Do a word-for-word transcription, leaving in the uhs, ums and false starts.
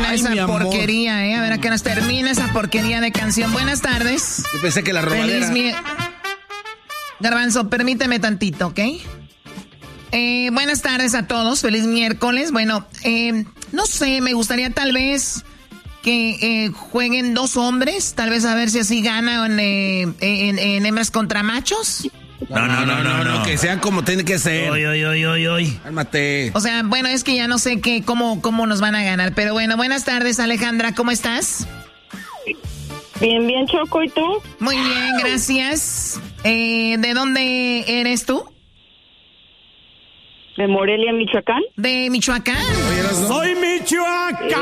Ay, esa porquería, ¿eh? A ver a qué nos termina esa porquería de canción. Buenas tardes. Yo pensé que la robadera... Feliz mi... Garbanzo, permíteme tantito, ¿ok? Eh, buenas tardes a todos. Feliz miércoles. Bueno, eh, no sé, me gustaría tal vez que eh, jueguen dos hombres. Tal vez a ver si así ganan eh, en, en hembras contra machos. No, no, no, no, no, que sean como tienen que ser. Oy, oy, oy, oy, oy. Cálmate. O sea, bueno, es que ya no sé qué, cómo, cómo nos van a ganar. Pero bueno, buenas tardes, Alejandra, ¿cómo estás? Bien, bien, Choco, ¿y tú? Muy bien, gracias. Eh, ¿De dónde eres tú? De Morelia, Michoacán. ¿De Michoacán? Oye, ¡Soy Michoacán!